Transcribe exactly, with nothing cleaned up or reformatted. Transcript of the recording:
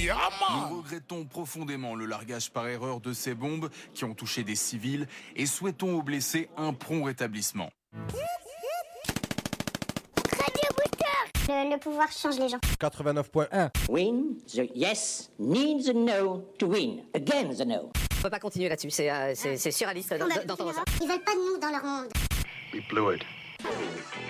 Nous regrettons profondément le largage par erreur de ces bombes qui ont touché des civils et souhaitons aux blessés un prompt rétablissement. Le, le pouvoir change les gens. quatre-vingt-neuf point un. Win the yes needs a no to win. Again the no. On peut pas continuer là-dessus, c'est, euh, c'est, c'est surréaliste d'entendre ça. Ils veulent pas de nous dans leur monde. We blew it.